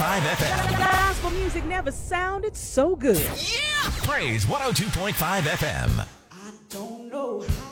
FM. Gospel music never sounded so good. Yeah! Praise 102.5 FM. I don't know how